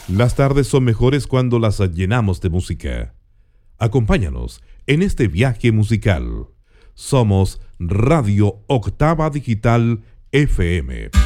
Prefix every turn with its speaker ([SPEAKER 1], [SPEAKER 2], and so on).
[SPEAKER 1] Las tardes son mejores cuando las llenamos de música. Acompáñanos en este viaje musical. Somos Radio Octava Digital FM.